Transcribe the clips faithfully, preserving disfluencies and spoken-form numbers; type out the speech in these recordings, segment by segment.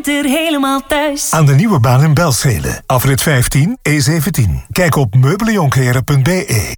Er helemaal thuis. Aan de nieuwe baan in Belschelen. Afrit vijftien, E zeventien. Kijk op meubeljonkeren punt b e.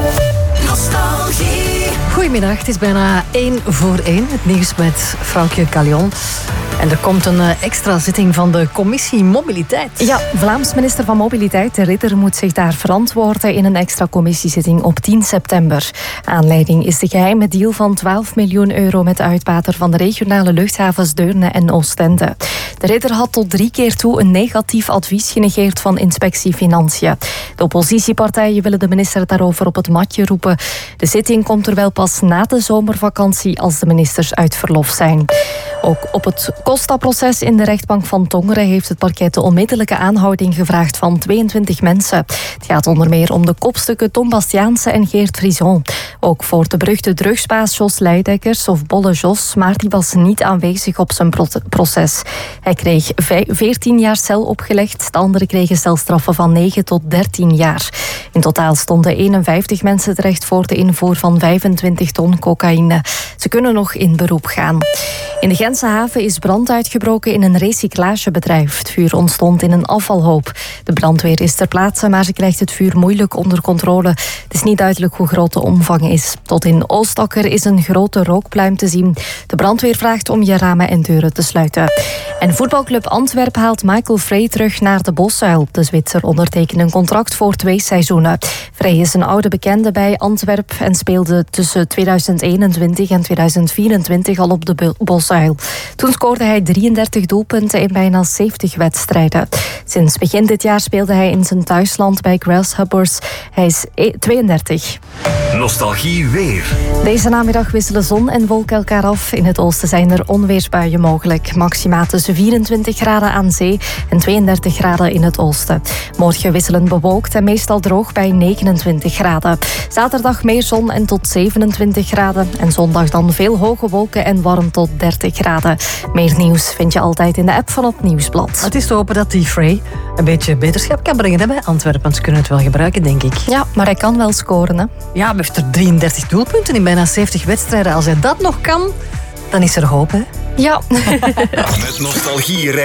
Nostalgie. Goedemiddag, het is bijna één voor één. Het nieuws met Frankje Callion. En er komt een extra zitting van de commissie Mobiliteit. Ja, Vlaams minister van Mobiliteit, De Ridder, moet zich daar verantwoorden in een extra commissiezitting op tien september. Aanleiding is de geheime deal van twaalf miljoen euro met de uitbater van de regionale luchthavens Deurne en Oostende. De Ridder had tot drie keer toe een negatief advies genegeerd van Inspectie Financiën. De oppositiepartijen willen de minister daarover op het matje roepen. De zitting komt er wel pas na de zomervakantie als de ministers uit verlof zijn. Ook op het Costa-proces in de rechtbank van Tongeren heeft het parket de onmiddellijke aanhouding gevraagd van tweeëntwintig mensen. Het gaat onder meer om de kopstukken Tom Bastiaanse en Geert Frison. Ook voor de beruchte drugsbaas Jos Leidekkers of Bolle Jos, maar die was niet aanwezig op zijn proces. Hij kreeg veertien jaar cel opgelegd, de anderen kregen celstraffen van negen tot dertien jaar. In totaal stonden eenenvijftig mensen terecht voor de invoer van vijfentwintig ton cocaïne. Ze kunnen nog in beroep gaan. In de Gentse haven is brand uitgebroken in een recyclagebedrijf. Het vuur ontstond in een afvalhoop. De brandweer is ter plaatse, maar ze krijgt het vuur moeilijk onder controle. Het is niet duidelijk hoe groot de omvang is. Tot in Oostakker is een grote rookpluim te zien. De brandweer vraagt om je ramen en deuren te sluiten. En voetbalclub Antwerp haalt Michael Vrij terug naar de Bosuil. De Zwitser ondertekende een contract voor twee seizoenen. Vrij is een oude bekende bij Antwerp en speelde tussen tweeduizend eenentwintig en tweeduizend vierentwintig al op de Bosuil. Toen scoorde hij drieëndertig doelpunten in bijna zeventig wedstrijden. Sinds begin dit jaar speelde hij in zijn thuisland bij Grasshoppers. Hij is tweeëndertig. Nostalgie weer. Deze namiddag wisselen zon en wolken elkaar af. In het oosten zijn er onweersbuien mogelijk. Maxima tussen vierentwintig graden aan zee en tweeëndertig graden in het oosten. Morgen wisselend bewolkt en meestal droog bij negenentwintig graden. Zaterdag meer zon en tot zevenentwintig graden. En zondag dan veel hoge wolken en warm tot dertig graden. Meer nieuws vind je altijd in de app van het Nieuwsblad. Het is te hopen dat die Frey een beetje beterschap kan brengen hè, bij Antwerpen. Ze kunnen het wel gebruiken, denk ik. Ja, maar hij kan wel scoren, hè? Ja, hij heeft er drieëndertig doelpunten in bijna zeventig wedstrijden. Als hij dat nog kan, dan is er hoop, hè? Ja. Met nostalgie